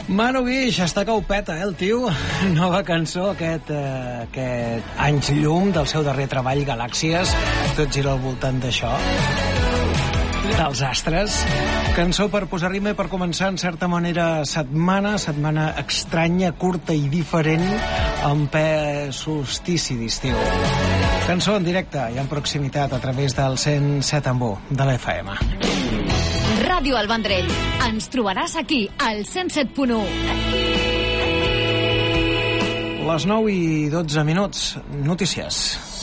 Manu Guix, està que ho peta, el tio. Nova cançó, aquest anys llum del seu darrer treball, Galàxies. Tot gira al voltant d'això, dels astres. Cançó per posar rima i per començar, en certa manera, setmana estranya, curta i diferent, en ple solstici d'estiu. Cançó en directe i en proximitat a través del 107.1 de l'FM. Ràdio El Vendrell. Ens trobaràs aquí, al 107.1. Les 9:12. Notícies.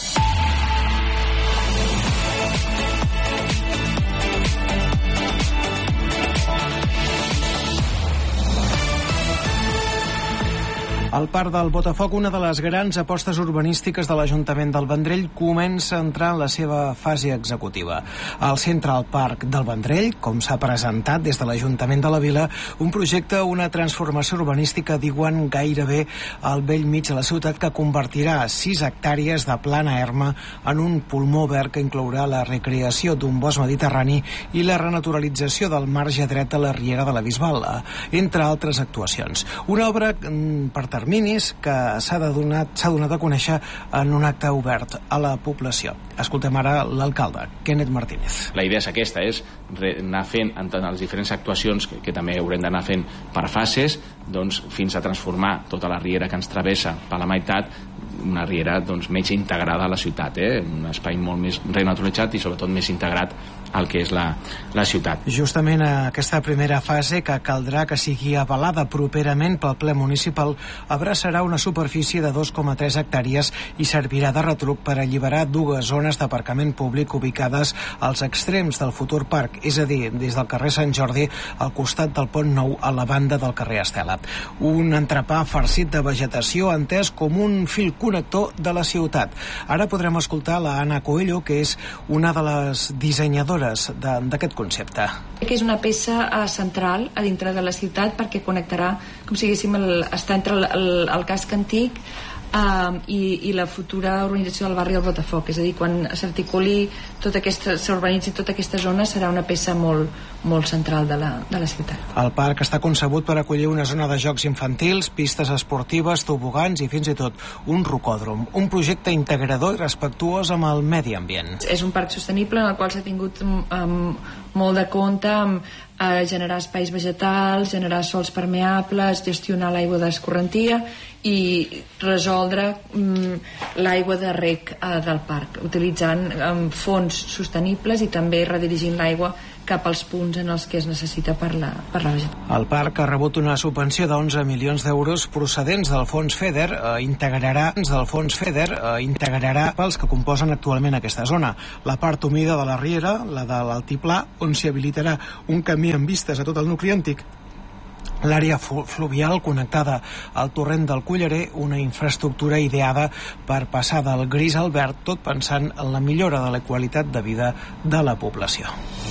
El Parc del Botafoc, una de les grans apostes urbanístiques de l'Ajuntament del Vendrell, comença a entrar en la seva fase executiva. Al Central Park del Vendrell, com s'ha presentat des de l'Ajuntament de la Vila, un projecte, una transformació urbanística, diuen, gairebé al bell mig de la ciutat, que convertirà 6 hectàrees de plana erma en un pulmó verd que inclourà la recreació d'un bosc mediterrani i la renaturalització del marge dret de la riera de la Bisbal, entre altres actuacions. Una obra per terminis que s'ha donat a conèixer en un acte obert a la població. Escoltem ara l'alcalde, Kenneth Martínez. La idea és aquesta, és anar fent en les diferents actuacions que també haurem d'anar fent per fases, doncs, fins a transformar tota la riera que ens travessa per la meitat, una riera més integrada a la ciutat, un espai molt més renaturalitzat i sobretot més integrat al que és la ciutat. Justament aquesta primera fase, que caldrà que sigui avalada properament pel ple municipal, abraçarà una superfície de 2,3 hectàrees i servirà de retruc per alliberar 2 zones d'aparcament públic ubicades als extrems del futur parc, és a dir, des del carrer Sant Jordi al costat del Pont Nou a la banda del carrer Estela. Un entrepà farcit de vegetació entès com un fil connector de la ciutat. Ara podrem escoltar la Anna Coelho, que és una de les dissenyadores d'aquest concepte. Que és una peça central a dintre de la ciutat perquè connectarà, com si diguéssim, està entre el casc antic i la futura urbanització del barri del Botafoc. És a dir, quan s'articuli s'urbanitzi tota aquesta zona, serà una peça molt central de la ciutat. El parc està concebut per acollir una zona de jocs infantils, pistes esportives, tobogans i fins i tot un rocòdrom. Un projecte integrador i respectuós amb el medi ambient. És un parc sostenible en el qual s'ha tingut molt de compte amb generar espais vegetals, generar sòls permeables, gestionar l'aigua d'escorrentia i resoldre l'aigua de reg del parc, utilitzant fons sostenibles i també redirigint l'aigua cap als punts en els que es necessita per la vegetació. El parc ha rebut una subvenció de 11 milions d'euros procedents del fons FEDER, integrarà pels que composen actualment aquesta zona. La part humida de la riera, la de l'altiplà, on s'hi habilitarà un camí amb vistes a tot el nucli antic, l'àrea fluvial connectada al torrent del Cullerer, una infraestructura ideada per passar del gris al verd, tot pensant en la millora de la qualitat de vida de la població.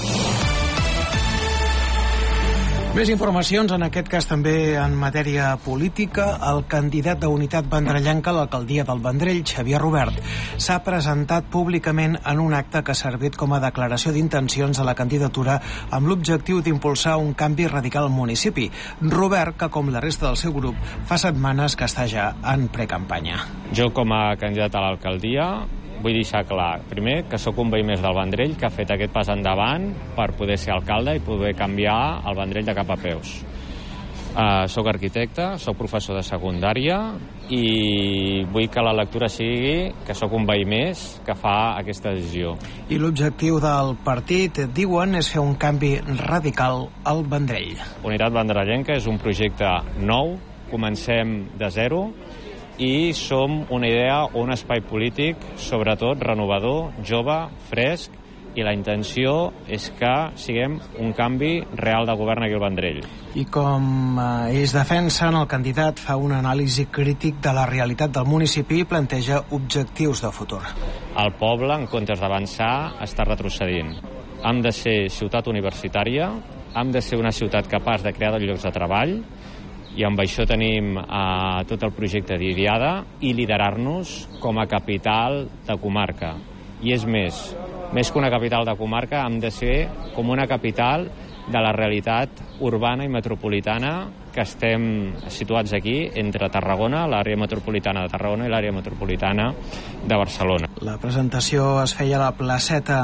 Més informacions, en aquest cas també en matèria política. El candidat d'Unitat Vendrellenca a l'alcaldia del Vendrell, Xavier Robert, s'ha presentat públicament en un acte que ha servit com a declaració d'intencions de la candidatura amb l'objectiu d'impulsar un canvi radical al municipi. Robert, que com la resta del seu grup, fa setmanes que està ja en precampanya. Jo, com a candidat a l'alcaldia, vull deixar clar, primer, que sóc un veí més del Vendrell que ha fet aquest pas endavant per poder ser alcalde i poder canviar el Vendrell de cap a peus. Soc arquitecte, soc professor de secundària i vull que la lectura sigui que sóc un veí més que fa aquesta decisió. I l'objectiu del partit, diuen, és fer un canvi radical al Vendrell. Unitat Vendrellenca és un projecte nou, comencem de zero, i som una idea o un espai polític sobretot renovador, jove, fresc, i la intenció és que siguem un canvi real de govern aquí al Vendrell. I com ells defensen, el candidat fa una anàlisi crític de la realitat del municipi i planteja objectius de futur. El poble, en comptes d'avançar, està retrocedint. Hem de ser ciutat universitària, hem de ser una ciutat capaç de crear llocs de treball, i amb això tenim tot el projecte d'Idiada i liderar-nos com a capital de comarca. I és més que una capital de comarca, hem de ser com una capital de la realitat urbana i metropolitana que estem situats aquí entre Tarragona, l'àrea metropolitana de Tarragona i l'àrea metropolitana de Barcelona. La presentació es feia a la placeta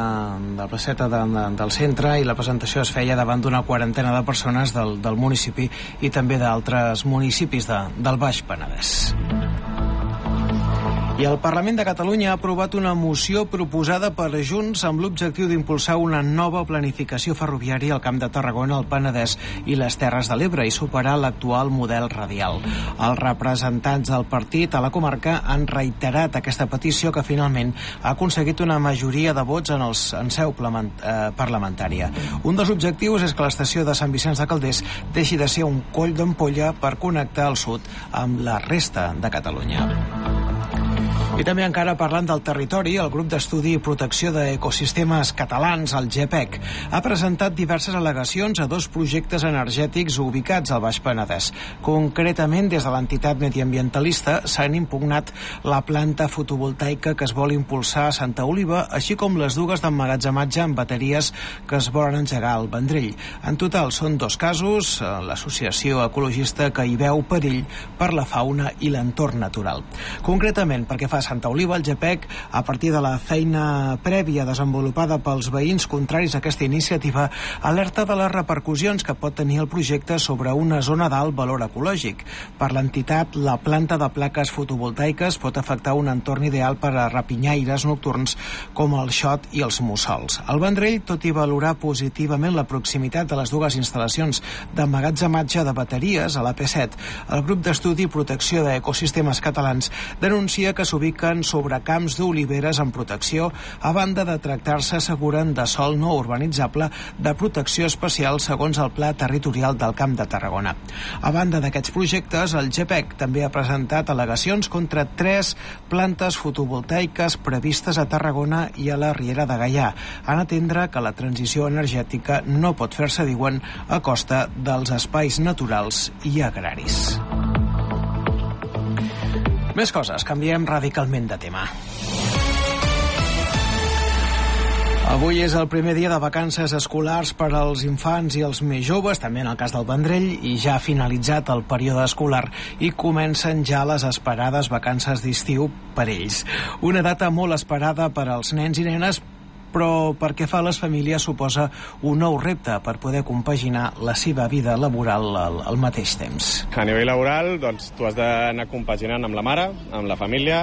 del centre i la presentació es feia davant d'una quarantena de persones del municipi i també d'altres municipis del Baix Penedès. I el Parlament de Catalunya ha aprovat una moció proposada per Junts amb l'objectiu d'impulsar una nova planificació ferroviària al Camp de Tarragona, el Penedès i les Terres de l'Ebre i superar l'actual model radial. Els representants del partit a la comarca han reiterat aquesta petició que finalment ha aconseguit una majoria de vots en seu parlamentària. Un dels objectius és que l'estació de Sant Vicenç de Calders deixi de ser un coll d'ampolla per connectar el sud amb la resta de Catalunya. I també encara parlant del territori, el Grup d'Estudi i Protecció d'Ecosistemes Catalans, el GEPEC, ha presentat diverses al·legacions a 2 projectes energètics ubicats al Baix Penedès. Concretament, des de l'entitat mediambientalista s'han impugnat la planta fotovoltaica que es vol impulsar a Santa Oliva, així com les dues d'emmagatzematge amb bateries que es volen engegar al Vendrell. En total són 2 casos, l'associació ecologista que hi veu perill per la fauna i l'entorn natural. Concretament, perquè fa Santa Oliva, el GEPEC, a partir de la feina prèvia desenvolupada pels veïns contraris a aquesta iniciativa, alerta de les repercussions que pot tenir el projecte sobre una zona d'alt valor ecològic. Per l'entitat, la planta de plaques fotovoltaiques pot afectar un entorn ideal per a rapinyaires nocturns com el xot i els mussols. El Vendrell, tot i valorar positivament la proximitat de les dues instal·lacions d'emmagatzematge de bateries a la P7, el Grup d'Estudi i Protecció d'Ecosistemes Catalans denuncia que s'ubiquen sobre camps d'oliveres en protecció, a banda de tractar-se, asseguren, de sòl no urbanitzable de protecció especial segons el Pla Territorial del Camp de Tarragona. A banda d'aquests projectes, el GEPEC també ha presentat al·legacions contra 3 plantes fotovoltaiques previstes a Tarragona i a la Riera de Gaià, en atendre que la transició energètica no pot fer-se, diuen, a costa dels espais naturals i agraris. Més coses, canviem radicalment de tema. Avui és el primer dia de vacances escolars per als infants i els més joves, també en el cas del Vendrell, i ja ha finalitzat el període escolar i comencen ja les esperades vacances d'estiu per ells. Una data molt esperada per als nens i nenes, però perquè fa a les famílies suposa un nou repte per poder compaginar la seva vida laboral al mateix temps. A nivell laboral, doncs, tu has d'anar compaginant amb la mare, amb la família,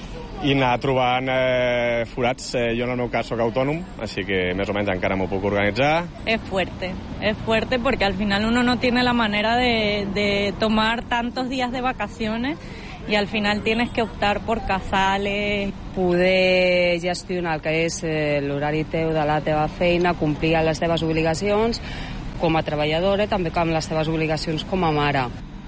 i anar trobant forats. Jo en el meu cas soc autònom, així que més o menys encara m'ho puc organitzar. Es fuerte porque al final uno no tiene la manera de tomar tantos días de vacaciones i al final tienes que optar por casales. Poder gestionar el que és l'horari teu de la teva feina, complir les teves obligacions com a treballadora i també amb les teves obligacions com a mare.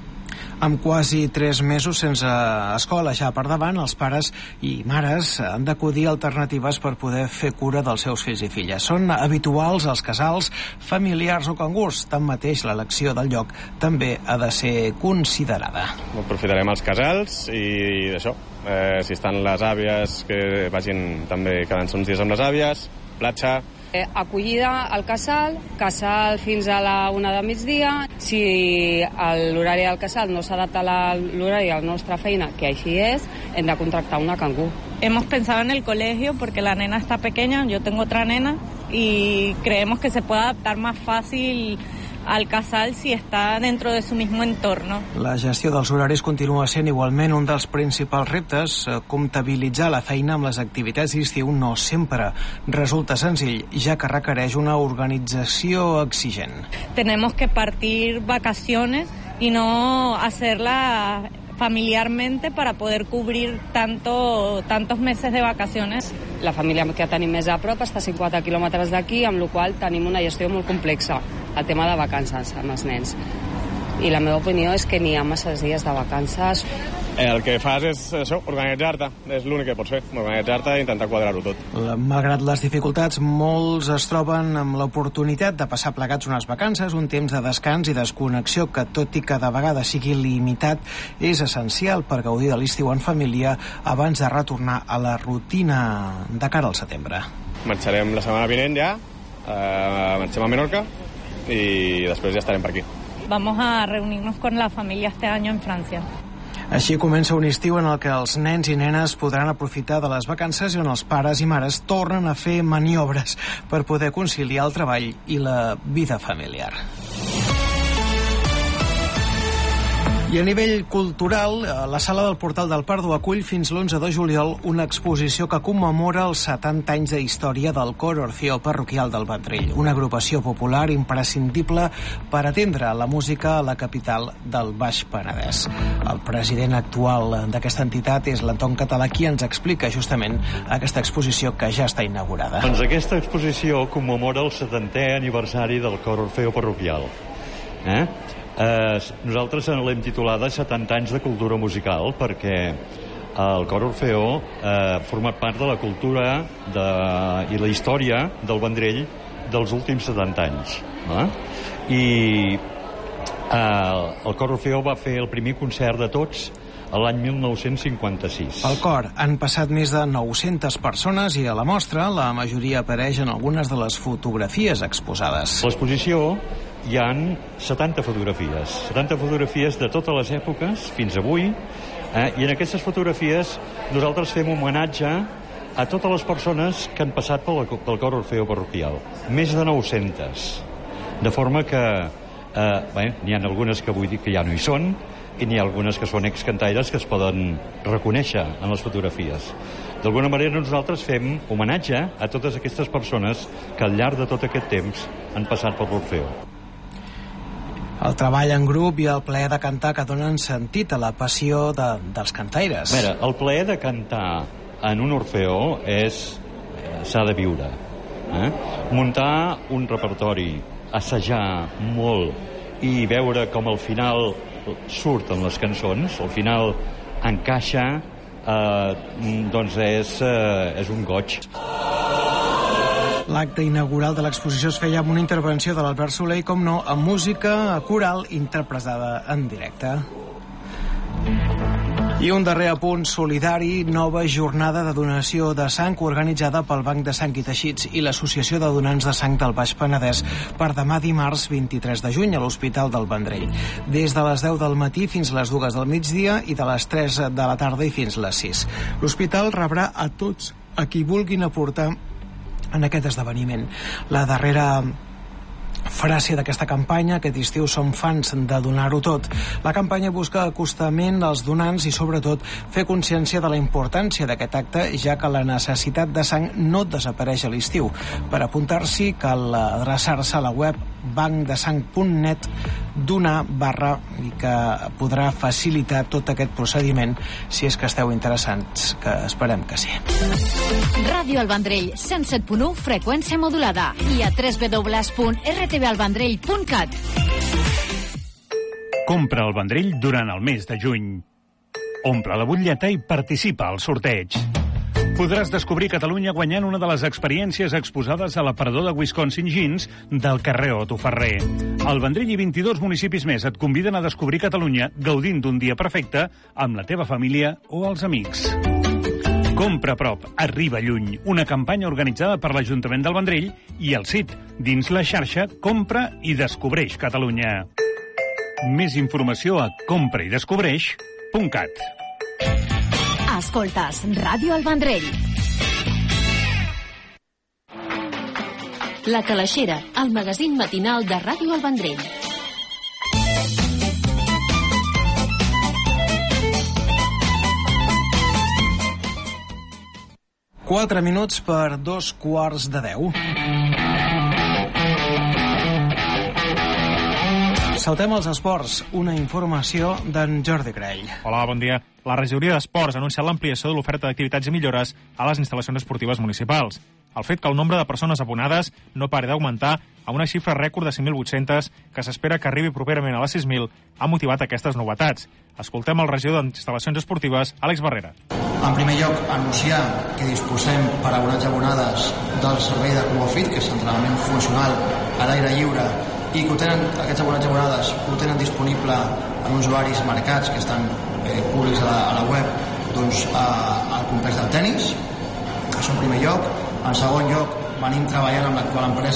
Amb quasi 3 mesos sense escola ja per davant, els pares i mares han d'acudir a alternatives per poder fer cura dels seus fills i filles. Són habituals els casals familiars o cangurs. Tanmateix, l'elecció del lloc també ha de ser considerada. Aprofitarem els casals i d'això. Si estan les àvies, que vagin també quedant-se uns dies amb les àvies, platja. Acollida al casal fins a la 1 de migdia. Si l'horari del casal no s'adapta a l'horari de la nostra feina, que així és, hem de contractar una cangur. Hemos pensado en el colegio porque la nena está pequeña, yo tengo otra nena y creemos que se puede adaptar más fácil al casal si està dentro de su mismo entorno. La gestió dels horaris continua sent igualment un dels principals reptes. Comptabilitzar la feina amb les activitats d'estiu no sempre resulta senzill, ja que requereix una organització exigent. Tenemos que partir vacaciones y no hacerla familiarmente para poder cubrir tantos meses de vacaciones. La família que tenim més a prop està a 50 quilòmetres d'aquí, amb la qual tenim una gestió molt complexa, el tema de vacances amb els nens. I la meva opinió és que n'hi ha masses dies de vacances. El que fas és això, organitzar-te, és l'únic que pots fer, organitzar-te i intentar quadrar-ho tot. Malgrat les dificultats, molts es troben amb l'oportunitat de passar plegats unes vacances, un temps de descans i desconnexió que, tot i que de vegades sigui limitat, és essencial per gaudir de l'estiu en família abans de retornar a la rutina de cara al setembre. Marxarem la setmana vinent ja, marxem a Menorca i després ja estarem per aquí. Vamos a reunirnos con la familia este año en Francia. Així comença un estiu en el que els nens i nenes podran aprofitar de les vacances i on els pares i mares tornen a fer maniobres per poder conciliar el treball i la vida familiar. I a nivell cultural, la Sala del Portal del Pardo acull fins l'11 de juliol una exposició que commemora els 70 anys de història del Cor Orfeó Parroquial del Vendrell, una agrupació popular imprescindible per atendre la música a la capital del Baix Penedès. El president actual d'aquesta entitat és l'Anton Català, qui ens explica justament aquesta exposició que ja està inaugurada. Doncs aquesta exposició commemora el 70è aniversari del Cor Orfeó Parroquial. Nosaltres l'hem titulada 70 anys de cultura musical perquè el Cor Orfeó ha format part de la cultura i la història del Vendrell dels últims 70 anys. I el Cor Orfeó va fer el primer concert de tots l'any 1956. Al cor han passat més de 900 persones i a la mostra la majoria apareix en algunes de les fotografies exposades. A l'exposició hi ha 70 fotografies de totes les èpoques fins avui, i en aquestes fotografies nosaltres fem homenatge a totes les persones que han passat pel Cor Orfeó Parroquial. Més de 900. De forma que n'hi ha algunes que vull dir que ja no hi són, i n'hi ha algunes que són excantaires que es poden reconèixer en les fotografies. D'alguna manera nosaltres fem homenatge a totes aquestes persones que al llarg de tot aquest temps han passat per l'Orfeó. El treball en grup i el plaer de cantar que donen sentit a la passió dels cantaires. A veure, el plaer de cantar en un Orfeó s'ha de viure. Muntar un repertori, assajar molt i veure com al final surten les cançons, al final encaixa, doncs és un goig. L'acte inaugural de l'exposició es feia amb una intervenció de l'Albert Soler i, com no, amb música coral interpretada en directe. I un darrer apunt solidari, nova jornada de donació de sang organitzada pel Banc de Sang i Teixits i l'Associació de Donants de Sang del Baix Penedès per demà dimarts 23 de juny a l'Hospital del Vendrell. Des de les 10 del matí fins les 2 del migdia i de les 3 de la tarda i fins les 6. L'hospital rebrà a tots a qui vulguin aportar en aquest esdeveniment. La darrera frase d'aquesta campanya, aquest estiu som fans de donar-ho tot. La campanya busca acostament als donants i sobretot fer consciència de la importància d'aquest acte, ja que la necessitat de sang no desapareix a l'estiu. Per apuntar-s'hi cal adreçar-se a la web bancdesang.net i que podrà facilitar tot aquest procediment si és que esteu interessants, que esperem que sí. Ràdio El Vendrell, 107.1 freqüència modulada i a www.rtvalvendrell.cat. Compra el Vendrell durant el mes de juny. Omple la butlleta i participa al sorteig. Podràs descobrir Catalunya guanyant una de les experiències exposades a l'aparador de Wisconsin Jeans del carrer Otto Ferrer. El Vendrell i 22 municipis més et conviden a descobrir Catalunya gaudint d'un dia perfecte amb la teva família o els amics. Compra a prop, arriba lluny. Una campanya organitzada per l'Ajuntament del Vendrell i el CIT, dins la xarxa Compra i Descobreix Catalunya. Més informació a compraidescobreix.cat. Escoltes Ràdio El Vendrell. La Calaixera, el magazín matinal de Ràdio El Vendrell. Quatre minuts per 2:45. Saltem als esports. Una informació d'en Jordi Crell. Hola, bon dia. La regidoria d'Esports ha anunciat l'ampliació de l'oferta d'activitats i millores a les instal·lacions esportives municipals. El fet que el nombre de persones abonades no pari d'augmentar a una xifra rècord de 5.800, que s'espera que arribi properament a les 6.000, ha motivat aquestes novetats. Escoltem el regidor d'instal·lacions esportives, Àlex Barrera. En primer lloc, anunciar que disposem per abonats i abonades del servei de ComoFit, que és entrenament funcional a l'aire lliure, i que aquests abonats i abonades ho tenen disponible en uns horaris marcats que estan públics a la web, doncs al complex del tennis. Això en primer lloc. En segon lloc, venim treballant amb l'actual empresa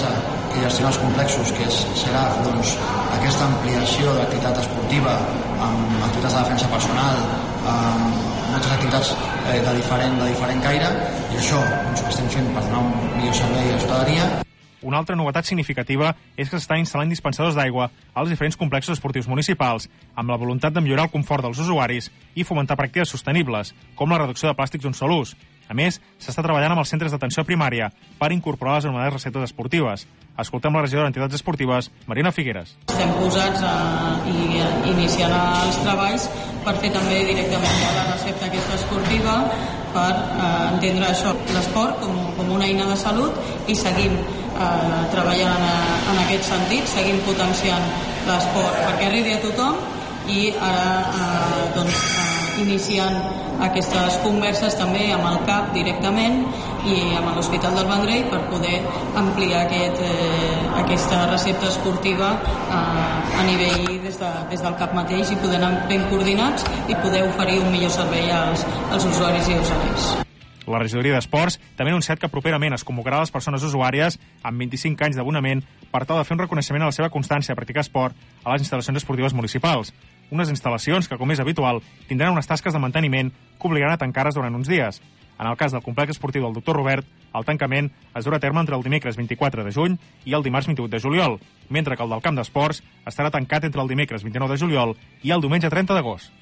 que gestiona els complexos, que serà doncs, aquesta ampliació d'activitat esportiva amb activitats de defensa personal, amb moltes activitats de diferent caire, i això doncs, ho estem fent per donar un millor servei a la ciutadania. Una altra novetat significativa és que s'estan instal·lant dispensadors d'aigua als diferents complexos esportius municipals, amb la voluntat de millorar el confort dels usuaris i fomentar pràctiques sostenibles, com la reducció de plàstics d'un sol ús. A més, s'està treballant amb els centres d'atenció primària per incorporar les anomenades receptes esportives. Escoltem la regidora d'Entitats Esportives, Marina Figueres. Estem posats i iniciant els treballs per fer també directament la recepta aquesta esportiva per entendre això, l'esport com una eina de salut, i seguim treballant en aquest sentit, seguim potenciant l'esport perquè arribi a tothom, i ara iniciant aquestes converses també amb el CAP directament i amb l'Hospital del Vendrell per poder ampliar aquesta recepta esportiva a nivell des del CAP mateix, i poder anar ben coordinats i poder oferir un millor servei als usuaris i usuaris. La regidoria d'Esports també ha anunciat que properament es convocarà a les persones usuàries amb 25 anys d'abonament per tal de fer un reconeixement a la seva constància a practicar esport a les instal·lacions esportives municipals. Unes instal·lacions que, com és habitual, tindran unes tasques de manteniment que obligaran a tancar-les durant uns dies. En el cas del complex esportiu del Dr. Robert, el tancament es durà a terme entre el dimecres 24 de juny i el dimarts 28 de juliol, mentre que el del camp d'esports estarà tancat entre el dimecres 29 de juliol i el diumenge 30 d'agost.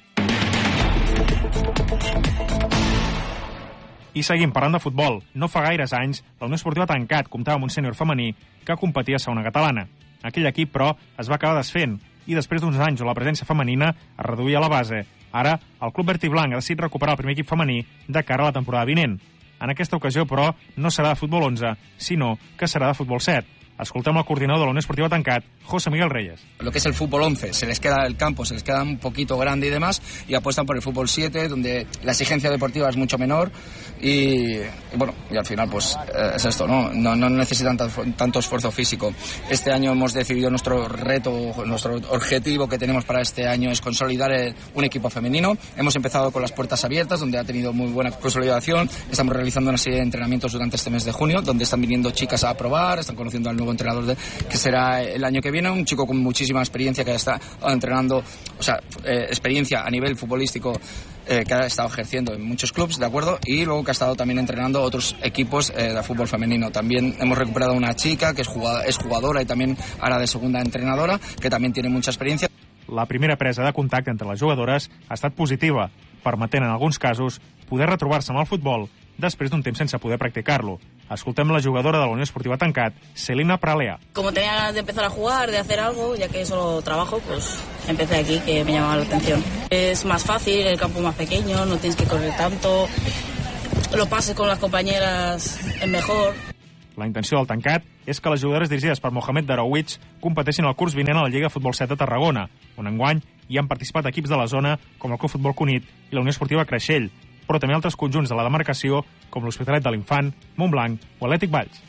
I seguim parlant de futbol. No fa gaires anys, la Unió Esportiva Tancat comptava amb un sènior femení que competia a segona catalana. Aquell equip, però, es va acabar desfent, i després d'uns anys on la presència femenina es reduïa a la base, ara el Club Verd i Blanc ha decidit recuperar el primer equip femení de cara a la temporada vinent. En aquesta ocasió, però, no serà de futbol 11, sinó que serà de futbol 7. Escoltem el coordinador de la Unión Esportiva Tancat, José Miguel Reyes. Lo que es el fútbol 11, se les queda el campo, se les queda un poquito grande y demás, y apuestan por el fútbol 7, donde la exigencia deportiva es mucho menor, y bueno, y al final pues es esto, ¿no? No necesitan tanto esfuerzo físico. Este año hemos decidido nuestro reto, nuestro objetivo que tenemos para este año es consolidar un equipo femenino. Hemos empezado con las puertas abiertas, donde ha tenido muy buena consolidación. Estamos realizando una serie de entrenamientos durante este mes de junio, donde están viniendo chicas a probar, están conociendo al nuevo entrenador que será el año que viene, un chico con muchísima experiencia que está entrenando, o sea, experiencia a nivel futbolístico que ha estado ejerciendo en muchos clubes, ¿de acuerdo? Y luego que ha estado también entrenando otros equipos de fútbol femenino. También hemos recuperado una chica que es jugadora y también ahora de segunda entrenadora, que también tiene mucha experiencia. La primera presa de contacte entre les jugadores ha estat positiva, permetent en alguns casos poder retrobar-se amb el futbol després d'un temps sense poder practicar-lo. Escoltem la jugadora de la Unión Esportiva Tancat, Celina Pralea. Como tenía ganas de empezar a jugar, de hacer algo, ya que solo trabajo, pues empecé aquí, que me llamaba la atención. Es más fácil, el campo más pequeño, no tienes que correr tanto, los pases con las compañeras es mejor. La intenció del Tancat és que les jugadores dirigides per Mohamed Darawitz competeixin el curs vinent a la Lliga Futbol 7 de Tarragona, on enguany hi han participat equips de la zona com el Club Futbol Cunit i la Unió Esportiva Creixell, però també altres conjunts de la demarcació com l'Hospitalet de l'Infant, Montblanc o Atlètic Valls.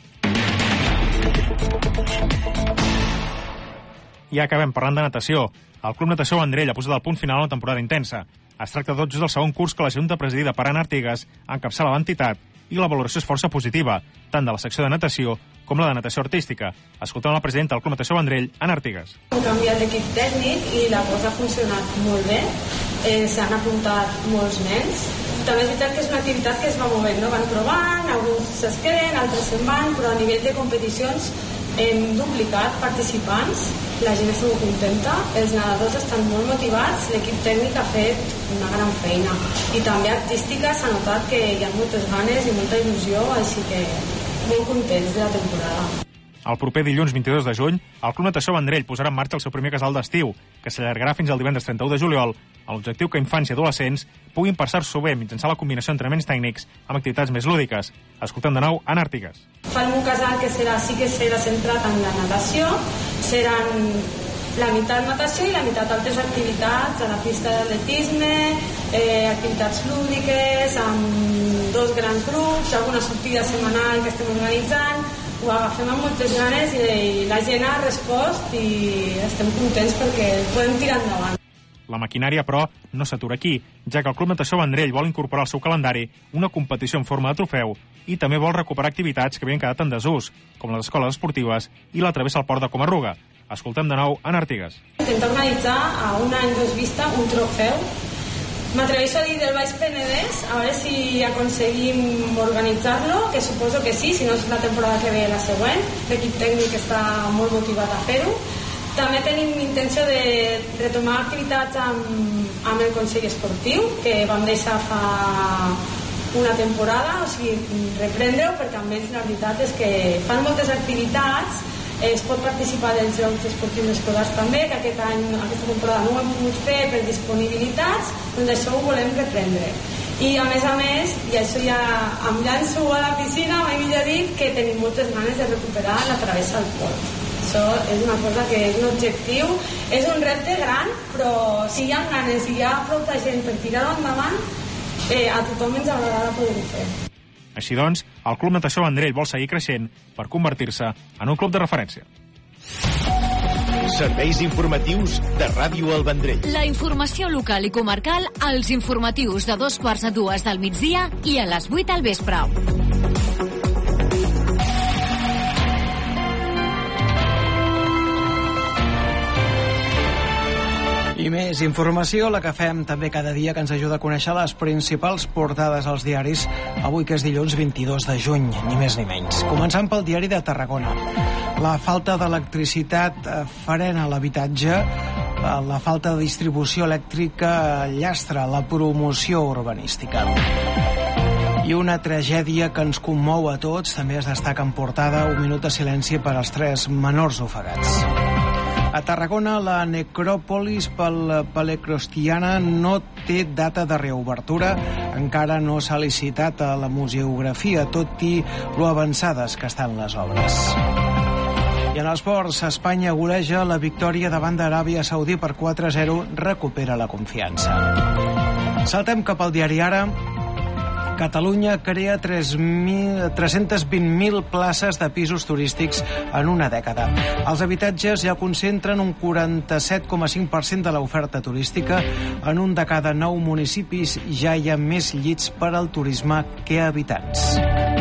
I acabem parlant de natació. El Club Natació Vendrell ha posat el punt final a una temporada intensa. Es tracta tot just del segon curs que la Junta presidida per Anna Artigas encapçala l'entitat i la valoració és força positiva, tant de la secció de natació com la de natació artística. Escoltem la presidenta del Club Natació Vendrell, Anna Artigas. Hem canviat l'equip tècnic i la cosa ha funcionat molt bé. S'han apuntat molts nens. També és veritat que és una activitat que es va movent, no? Van provant, alguns es queden, altres se'n van, però a nivell de competicions hem duplicat participants, la gent està molt contenta, els nedadors estan molt motivats, l'equip tècnic ha fet una gran feina i també artística s'ha notat que hi ha moltes ganes i molta il·lusió, així que molt contents de la temporada. El proper dilluns 22 de juny, el Club Natació Vendrell posarà en marxa el seu primer casal d'estiu, que s'allargarà fins al divendres 31 de juliol, amb l'objectiu que infants i adolescents puguin passar-s'ho bé mitjançant la combinació d'entrenaments tècnics amb activitats més lúdiques. Escoltem de nou Anna Artigas. Farem un casal que sí que serà centrat en la natació, seran la meitat natació i la meitat altres activitats, a la pista d'atletisme, activitats lúdiques, amb 2 grans grups, alguna sortida setmanal que estem organitzant. Ho agafem amb moltes ganes i la gent ha respost i estem contents perquè podem tirar endavant. La maquinària, però, no s'atura aquí, ja que el Club Natació Vendrell vol incorporar al seu calendari una competició en forma de trofeu i també vol recuperar activitats que havien quedat en desús, com les escoles esportives i la travessa al port de Comarruga. Escoltem de nou en Artigas. Intentar organitzar a un any vista un trofeu. M'atreveixo a dir del Baix Penedès, a veure si aconseguim organitzar-lo, que suposo que sí, si no és la temporada que ve la següent. L'equip tècnic està molt motivat a fer-ho. També tenim intenció de retomar activitats amb el Consell Esportiu, que vam deixar fa una temporada, o sigui, reprendre-ho, perquè amb ells la veritat és que fan moltes activitats, es pot participar dels Jocs Esportius Escolars també, que aquesta temporada no ho hem pogut fer per disponibilitats, doncs això ho volem reprendre. I a més, i això ja em llanço a la piscina, mai millor dit, que tenim moltes ganes de recuperar la travessa al port. Això és una cosa que és un objectiu, és un repte gran, però si hi ha ganes i hi ha prou gent per tirar-ho endavant, a tothom ens agradarà poder-ho fer. Així doncs, el Club Natació Vendrell vol seguir creixent per convertir-se en un club de referència. Serveis informatius de Ràdio El Vendrell. La informació local i comarcal als informatius de 2:45 del migdia i a les 8 al vespre. I més informació, la que fem també cada dia, que ens ajuda a conèixer les principals portades als diaris, avui que és dilluns 22 de juny, ni més ni menys. Començant pel diari de Tarragona. La falta d'electricitat frena l'habitatge, la falta de distribució elèctrica llastra la promoció urbanística. I una tragèdia que ens commou a tots, també es destaca en portada, un minut de silenci per als 3 menors ofegats. A Tarragona, la necròpolis palecrostiana no té data de reobertura. Encara no s'ha licitat a la museografia, tot i lo avançades que estan les obres. I en els ports, Espanya goleja la victòria davant d'Aràbia Saudí per 4-0, recupera la confiança. Saltem cap al diari Ara. Catalunya crea 320.000 places de pisos turístics en una dècada. Els habitatges ja concentren un 47,5% de l'oferta turística. En un de cada 9 municipis ja hi ha més llits per al turisme que habitants.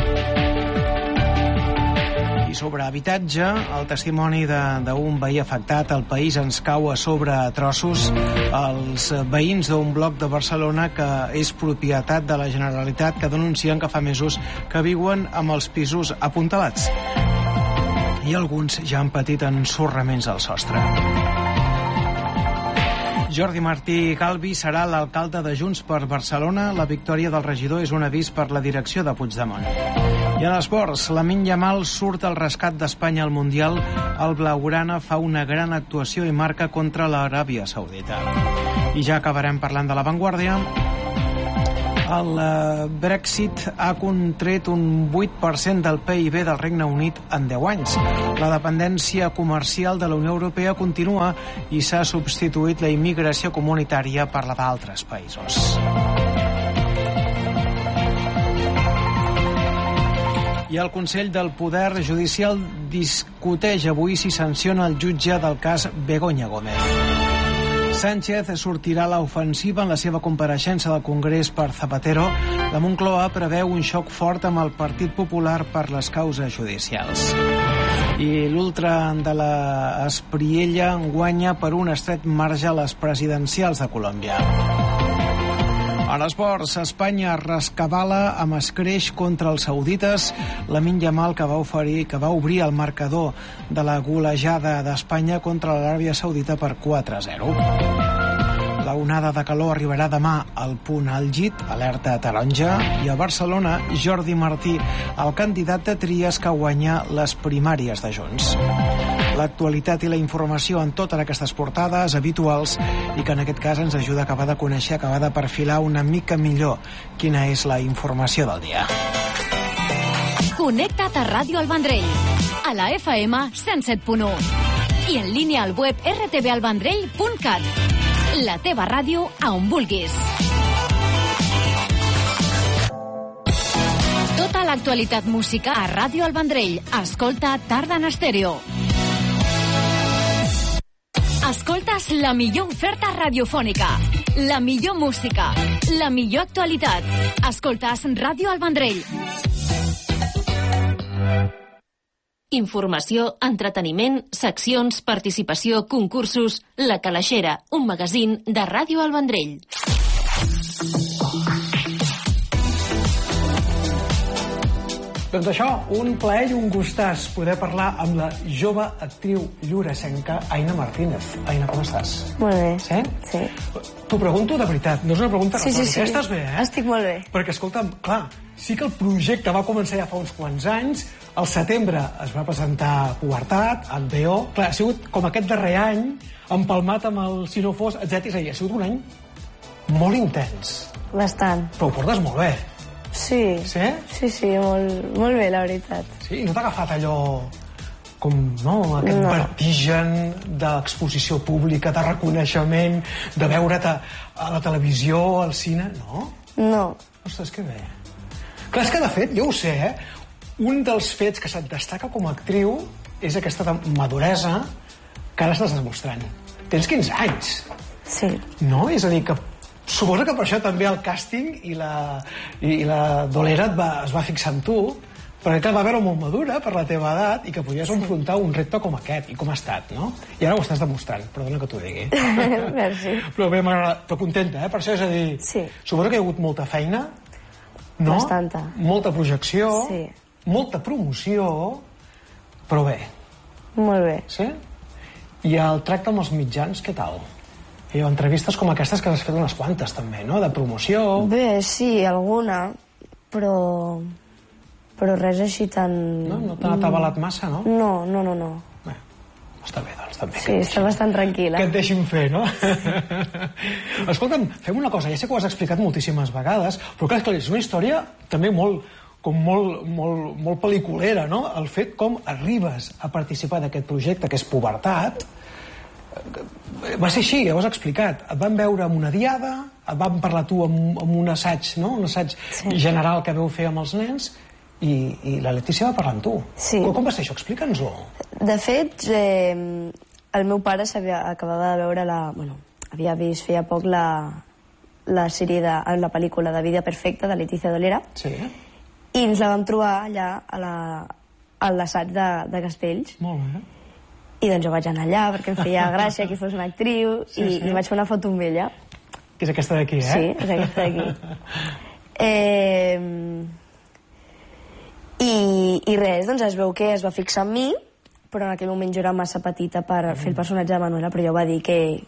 I sobre habitatge, el testimoni d'un veí afectat, el país ens cau a sobre a trossos. Els veïns d'un bloc de Barcelona que és propietat de la Generalitat, que denuncien que fa mesos que viuen amb els pisos apuntalats. I alguns ja han patit ensorraments al sostre. Jordi Martí Galvi serà l'alcalde de Junts per Barcelona. La victòria del regidor és un avís per la direcció de Puigdemont. I en esports, Lamine Yamal surt al rescat d'Espanya al Mundial. El blaugrana fa una gran actuació i marca contra l'Aràbia Saudita. I ja acabarem parlant de La Vanguardia. El Brexit ha contret un 8% del PIB del Regne Unit en 10 anys. La dependència comercial de la Unió Europea continua i s'ha substituït la immigració comunitària per la d'altres països. I el Consell del Poder Judicial discuteix avui si sanciona el jutge del cas Begoña Gómez. Sánchez sortirà a l'ofensiva en la seva compareixença del Congrés per Zapatero. La Moncloa preveu un xoc fort amb el Partit Popular per les causes judicials. I l'ultra de la Espriella guanya per un estret marge a les presidencials de Colòmbia. A l'esports, Espanya rescabala amb escreix contra els saudites. Lamine Yamal, que va obrir el marcador de la golejada d'Espanya contra l'Aràbia Saudita per 4-0. La onada de calor arribarà demà al punt àlgid, alerta taronja, i a Barcelona, Jordi Martí, el candidat de Trias que guanya les primàries de Junts. L'actualitat i la informació en totes aquestes portades habituals i que en aquest cas ens ajuda a acabar de conèixer, acabar de perfilar una mica millor quina és la informació del dia. Connecta't a Ràdio El Vendrell, a la FM 107.1 i en línia al web rtvalvendrell.cat. La teva ràdio a on vulguis. Tota l'actualitat musical a Ràdio El Vendrell. Escolta Tarda en Estèreo. Escoltes la millor oferta radiofònica, la millor música, la millor actualitat. Escoltes Ràdio El Vendrell. Informació, entreteniment, seccions, participació, concursos... La Calaixera, un magazín de Ràdio El Vendrell. Doncs això, un plaer i un gustàs poder parlar amb la jove actriu lloresenca Aina Martínez. Aina, com estàs? Molt bé. Sí? Sí. T'ho pregunto de veritat, no és una pregunta retòrica. Sí. Estàs bé, eh? Estic molt bé. Perquè, escolta'm, clar, sí que el projecte va començar ja fa uns quants anys, al setembre es va presentar Pubertat, HBO, clar, ha sigut com aquest darrer any, empalmat amb el Si no fos, etc. Ha sigut un any molt intens. Bastant. Però ho portes molt bé. Sí. Sí? Sí, molt bé, la veritat. Sí, no t'ha agafat allò com, no, aquest vertigen d'exposició pública, de reconeixement, de veure't a la televisió, al cine, no? No. Ostres, que bé. Clar, és que de fet, jo ho sé, un dels fets que se't destaca com a actriu és aquesta maduresa que ara estàs demostrant. Tens 15 anys. Sí. No? És a dir, que suposo que per això també el càsting i la Dolera es va fixar en tu, perquè va veure molt madura per la teva edat i que podies enfrontar un repte com aquest, i com ha estat, no? I ara ho estàs demostrant, perdona que t'ho digui. Merci. Però bé, t'ho contenta, per això, és a dir, suposo que hi ha hagut molta feina, no? Bastanta. Molta projecció, sí. Molta promoció, però bé. Molt bé. Sí? I el tracte amb els mitjans, què tal? Hi ha entrevistes com aquestes que has fet unes quantes, també, no? De promoció... Bé, sí, alguna, però res així tan... No t'ha atabalat massa, no? No. Bé, està bé, doncs, també. Sí, està bastant tranquil·la. Que et deixin fer, no? Escolta'm, fem una cosa, ja sé que ho has explicat moltíssimes vegades, però clar, és una història també molt pel·liculera, no? El fet com arribes a participar d'aquest projecte, que és Pubertat, va ser així, ja ho has explicat. Et van veure en una diada, et van parlar tu amb un assaig, no? Un assaig general que veu fer amb els nens, i la Letícia va parlar amb tu. Sí. Com va ser això? Explica'ns-ho. De fet, el meu pare acabava de veure havia vist feia poc la sèrie la pel·lícula de Vida Perfecta de Letícia Dolera. Sí. I ens la vam trobar allà a l'assaig de Castells. Molt bé. I doncs jo vaig anar allà perquè em feia gràcia que fos una actriu i vaig fer una foto amb ella. Que és aquesta d'aquí, eh? Sí, és aquesta d'aquí. I res, doncs es veu que es va fixar en mi, però en aquell moment jo era massa petita per fer el personatge de Manuela, però jo va dir que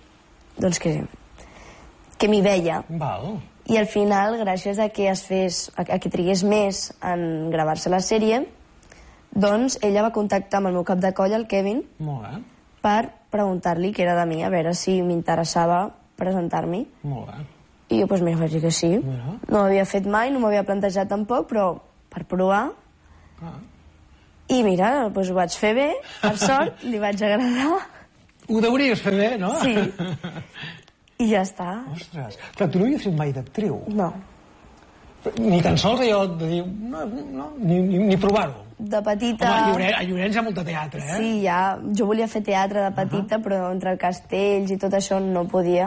m'hi veia. Val. I al final, gràcies a que trigués més en gravar-se la sèrie, doncs ella va contactar amb el meu cap de colla, el Kevin, per preguntar-li què era de mi, a veure si m'interessava presentar-m'hi. Molt bé. I jo doncs vaig dir que sí. No ho havia fet mai, no m'havia plantejat tampoc, però per provar. I mira, doncs ho vaig fer bé, per sort, li vaig agradar. Ho deuries fer bé, no? Sí. I ja està. Ostres, clar, tu no havies fet mai d'actriu? No. Ni tan sols allò de dir, no, ni provar-ho. De petita... Home, a Llorenç hi ha molta teatre, eh? Sí, jo volia fer teatre de petita, però entre castells i tot això no podia.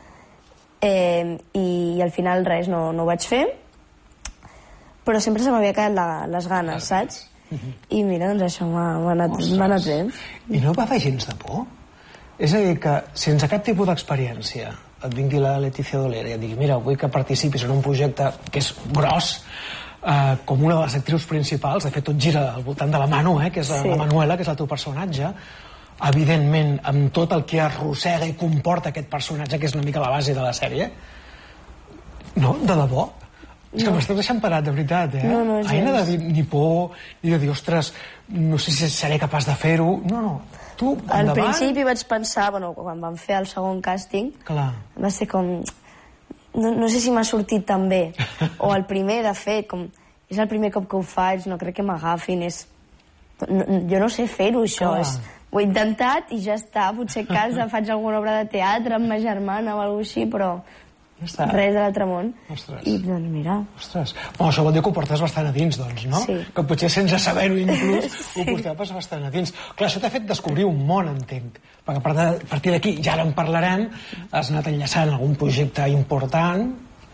I al final res, no ho vaig fer, però sempre se m'havia quedat les ganes, saps? I mira, doncs això m'ha anat bé. I no va fer gens de por? És a dir, que sense cap tipus d'experiència et vingui la Letícia Dolera i et digui, mira, vull que participis en un projecte que és gros, com una de les actrius principals, de fet tot gira al voltant de la Manu, que és la Manuela, que és el teu personatge, evidentment amb tot el que arrossega i comporta aquest personatge, que és una mica la base de la sèrie. No, de debò? És que m'estàs deixant parat, de veritat, eh? No, Aina de dir ni por, ni de dir, ostres, no sé si seré capaç de fer-ho. No, tu, endavant. Al principi vaig pensar, quan vam fer el segon càsting, va ser com... No sé si m'ha sortit tan bé. O el primer, de fet, com és el primer cop que ho faig, no crec que m'agafin, jo no sé fer-ho, això. Ho he intentat i ja està. Potser a casa faig alguna obra de teatre amb ma germana o alguna cosa així, però res de l'altre món. I doncs mira... Ostres, això vol dir que ho portes bastant a dins, doncs, no? Sí. Que potser sense saber-ho inclús ho portaves bastant a dins. Clar, això t'ha fet descobrir un món, entenc. Perquè a partir d'aquí, ja ara en parlarem, has anat enllaçant algun projecte important,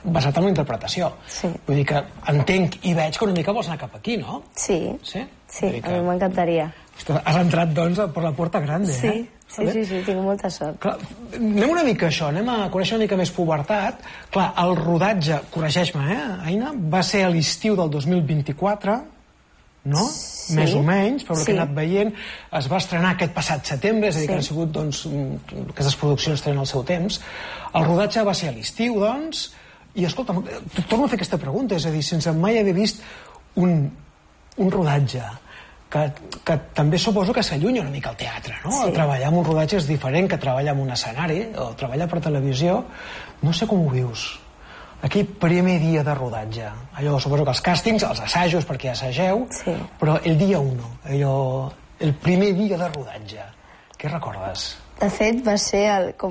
basat en la interpretació. Vull dir que entenc i veig que una mica vols anar cap aquí, no? Sí, a mi m'encantaria. Has entrat, doncs, per la porta grande, sí, tinc molta sort. Clar, anem una mica a això, anem a conèixer una mica més pubertat. Clar, el rodatge, corregeix-me, Aina, va ser a l'estiu del 2024, no? Sí. Més o menys, per el que he anat veient. Es va estrenar aquest passat setembre, és a dir, que han sigut, doncs, aquestes produccions tenen el seu temps. El rodatge va ser a l'estiu, doncs, i escolta, torno a fer aquesta pregunta, és a dir, sense mai haver vist un rodatge que també suposo que s'allunya una mica al teatre, no? Sí. Treballar en un rodatge és diferent que treballar en un escenari o treballar per televisió. No sé com ho vius. Aquell primer dia de rodatge, allò, suposo que els càstings, els assajos, perquè assageu, però el dia 1, allò, el primer dia de rodatge, què recordes? De fet, va ser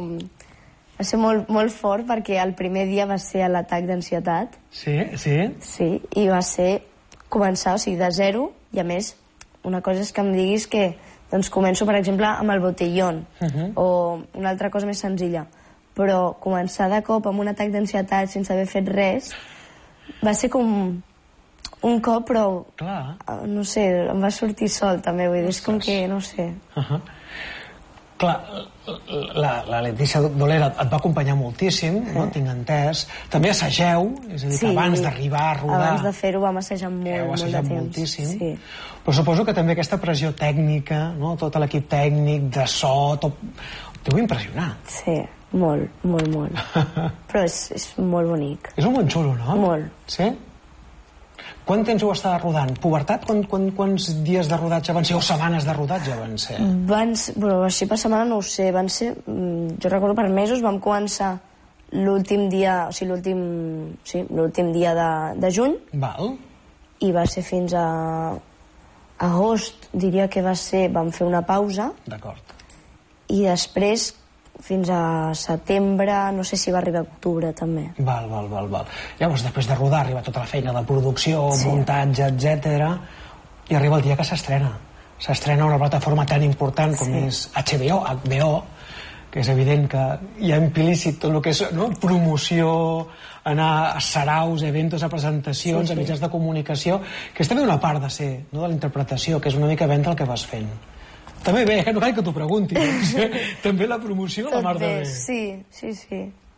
molt fort perquè el primer dia va ser l'atac d'ansietat. Sí? Sí, i va ser començar, o sigui, de zero, i a més, una cosa és que em diguis que doncs, començo, per exemple, amb el botellón, o una altra cosa més senzilla, però començar de cop amb un atac d'ansietat sense haver fet res va ser com un cop, però no sé, em va sortir sol també, vull dir, és com que, no sé. Clar, la Letícia Dolera et va acompanyar moltíssim, no? Tinc entès. També assageu, és a dir, que abans d'arribar a rodar... Abans de fer-ho vam assajar molt de temps. Moltíssim. Però suposo que també aquesta pressió tècnica, no? Tot l'equip tècnic, de so, tot... T'ho va impressionar. Sí, molt. Però és molt bonic. És un bon xulo, no? Molt. Sí? Quant temps ho estava rodant? Pubertat? Quants dies de rodatge van ser? O setmanes de rodatge van ser? Però així per setmana no ho sé. Van ser, jo recordo per mesos, vam començar l'últim dia, o sigui, l'últim dia de juny. Val. I va ser fins a agost, diria que va ser, vam fer una pausa. D'acord. I després fins a setembre, no sé si va arribar a octubre també. Val. Llavors, després de rodar, arriba tota la feina de producció, muntatge, etc. I arriba el dia que s'estrena. S'estrena una plataforma tan important com és HBO, que és evident que hi ha implícit tot el que és promoció, anar a saraus, eventos, a presentacions, a mitjans de comunicació, que és també una part de ser, de la interpretació, que és una mica vendre el que vas fent. També bé, no cal que t'ho pregunti. També la promoció, la mar de bé. Sí.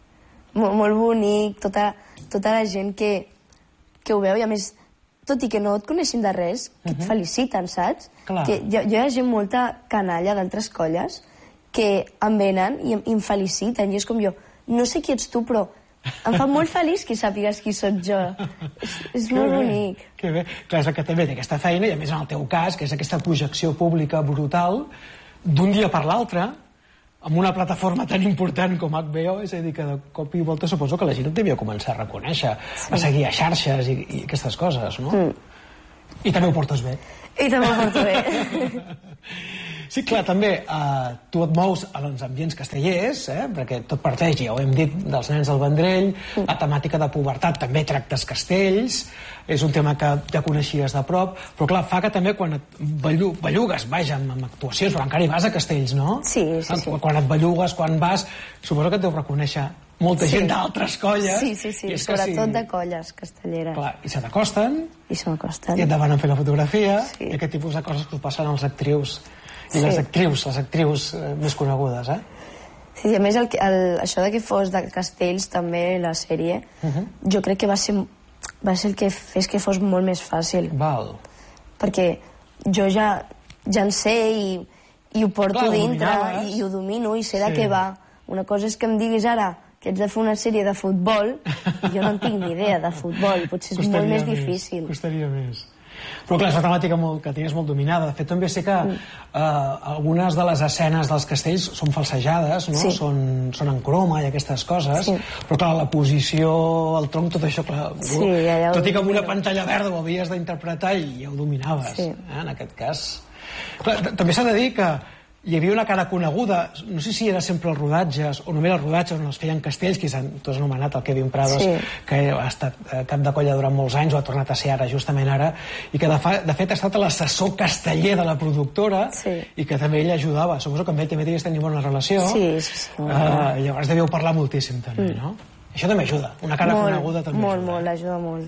Molt bonic, tota la gent que ho veu, i a més, tot i que no et coneixin de res, que et feliciten, saps? Que jo hi ha gent molta canalla d'altres colles que em venen i em feliciten, i és com jo, no sé qui ets tu, però em fa molt feliç que sàpigues qui sóc jo. És molt bonic. Que bé. Clar, és que també té aquesta feina, i a més en el teu cas, que és aquesta projecció pública brutal, d'un dia per l'altre, amb una plataforma tan important com HBO, és a dir, que de cop i volta suposo que la gent et devia començar a reconèixer, a seguir a xarxes i aquestes coses, no? I també ho portes bé. I també ho porto bé. Sí, clar, també tu et mous a els ambients castellers, perquè tot parteix, ja ho hem dit, dels nens del Vendrell, la temàtica de pubertat també tractes castells, és un tema que ja coneixies de prop, però clar, fa que també quan et bellugues, vaja, amb actuacions, però encara hi vas a castells, no? Sí. Quan et bellugues, quan vas, suposo que et deu reconèixer molta gent d'altres colles. Sí, sobretot de colles castelleres. Clar, i se t'acosten, i et demanen fer la fotografia, i aquest tipus de coses que us passen als actrius. I les actrius més conegudes, Sí, a més, això de que fos de castells també, la sèrie, jo crec que va ser el que fes que fos molt més fàcil. Val. Perquè jo ja en sé i ho porto dintre i ho domino i sé de què va. Una cosa és que em diguis ara que ets de fer una sèrie de futbol i jo no en tinc ni idea de futbol, potser és molt més difícil. Costaria més. Però clar, és una temàtica que tenies molt dominada. De fet, també sé que algunes de les escenes dels castells són falsejades, no? Són en croma i aquestes coses, però clar, la posició, el tronc, tot això, clar, tot i que amb una pantalla verda ho havies d'interpretar i ja ho dominaves, en aquest cas. Clar, també s'ha de dir que hi havia una cara coneguda, no sé si era sempre els rodatges o només els rodatges on els feien castells, que tu has anomenat el Kevin Prados, que ha estat cap de colla durant molts anys, o ha tornat a ser ara, justament ara, i que de fet ha estat l'assessor casteller de la productora i que també ell ajudava. Suposo que amb ell també devies tenir bona relació. Sí. Llavors devíeu parlar moltíssim també, no? Això també ajuda, una cara coneguda també ajuda. Molt, ajuda molt.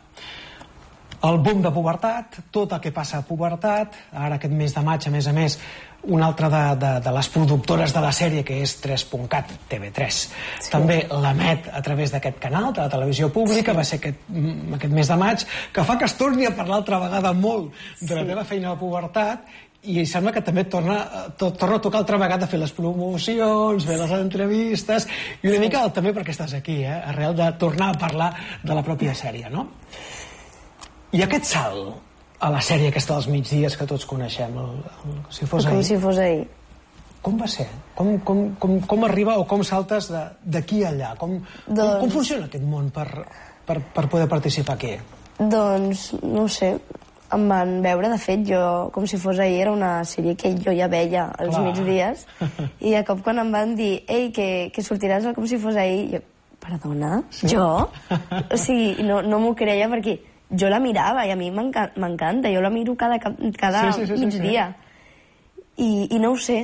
El boom de pubertat, tot el que passa a pubertat, ara aquest mes de maig, a més, una altra de les productores de la sèrie, que és 3.cat, TV3. També l'emet a través d'aquest canal, de la televisió pública, va ser aquest mes de maig, que fa que es torni a parlar altra vegada molt de la teva feina de pubertat, i sembla que també torna a tocar altra vegada fer les promocions, fer les entrevistes, i una mica també perquè estàs aquí, arrel de tornar a parlar de la pròpia sèrie, no? I aquest salt a la sèrie aquesta dels migdies que tots coneixem, Si fos ahir, com va ser? Com arriba o com saltes d'aquí a allà? Com funciona aquest món per poder participar aquí? Doncs, no ho sé, em van veure, de fet, jo, Com si fos ahir, era una sèrie que jo ja veia els migdies, i de cop quan em van dir ei, que sortiràs al Com si fos ahir, jo, perdona, jo? O sigui, no m'ho creia perquè jo la mirava i a mi m'encanta, jo la miro cada migdia. I no ho sé,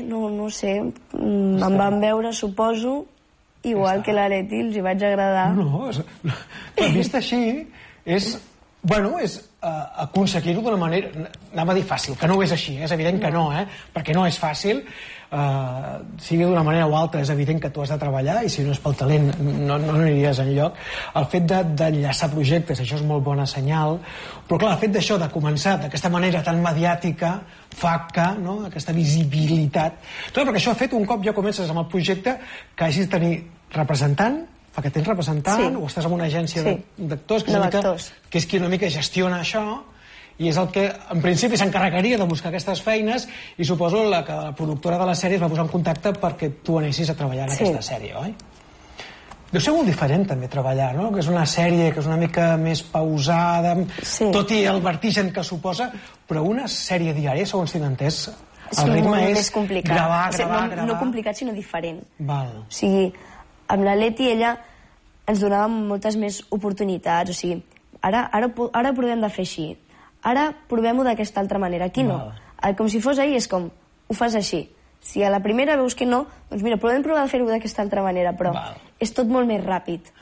em van veure, suposo, igual que la Leti, els hi vaig agradar. No, vist així, és aconseguir-ho d'una manera, anava a dir fàcil, que no ho és així, és evident que no, perquè no és fàcil, sigui d'una manera o altra, és evident que tu has de treballar, i si no és pel talent no aniries enlloc. El fet d'enllaçar projectes, això és molt bona senyal, però clar, el fet d'això, de començar d'aquesta manera tan mediàtica, fa que, aquesta visibilitat, clar, perquè això ha fet, un cop ja comences amb el projecte, que hagis de tenir representant, perquè tens representant, o estàs en una agència d'actors, que és qui una mica gestiona això, i és el que en principi s'encarregaria de buscar aquestes feines, i suposo que la productora de la sèrie es va posar en contacte perquè tu anessis a treballar en aquesta sèrie, oi? Deu ser molt diferent també treballar, no? Que és una sèrie que és una mica més pausada, tot i el vertigen que suposa, però una sèrie diària, segons tinc entès, el ritme és gravar. No complicat, sinó diferent. O sigui, amb la Leti, ella ens donava moltes més oportunitats, o sigui, ara provem de fer així, ara provem-ho d'aquesta altra manera, aquí no. El Com si fos ahir és com, ho fas així. Si a la primera veus que no, doncs mira, podem provar de fer-ho d'aquesta altra manera, però és tot molt més ràpid.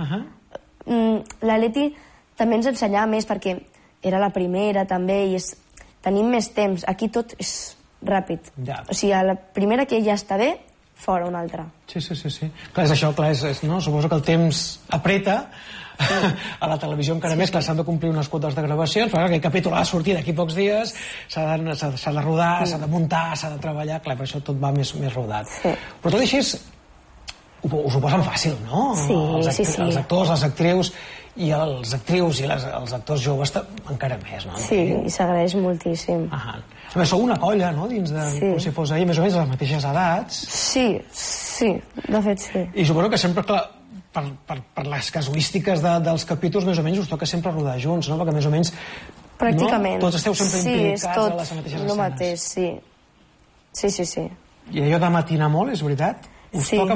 La Leti també ens ensenyava més perquè era la primera també i tenim més temps. Aquí tot és ràpid. O sigui, a la primera que ja està bé, fora una altra. Sí. Clar, és això, clar, no? Suposo que el temps apreta a la televisió encara més, clar, s'han de complir unes quotes de gravacions, però aquell capítol ha de sortir d'aquí pocs dies, s'ha de rodar, s'ha de muntar, s'ha de treballar, clar, per això tot va més rodat. Però tot i així us ho posen fàcil, no? Sí. Els actors, les actrius i els actors joves encara més, no? Sí, i s'agraeix moltíssim. A més, sou una colla, no?, dins de Com si fos ahir, més o menys a les mateixes edats. Sí, de fet sí. I suposo que sempre, clar, per les casuístiques dels capítols, més o menys us toca sempre rodar junts, no?, perquè més o menys pràcticament. Tots esteu sempre implicats a les mateixes escenes. Sí, és tot el mateix, sí. Sí. I allò de matinar molt, és veritat? Us toca